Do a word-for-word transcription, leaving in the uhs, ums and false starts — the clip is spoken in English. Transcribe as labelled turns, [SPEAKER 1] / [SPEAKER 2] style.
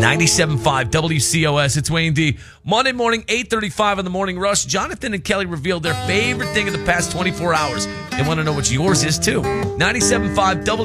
[SPEAKER 1] ninety-seven point five W C O S. It's Wayne D. Monday morning, eight thirty-five on the Morning Rush. Jonathan and Kelly revealed their favorite thing of the past twenty-four hours. They want to know what yours is, too. ninety-seven point five W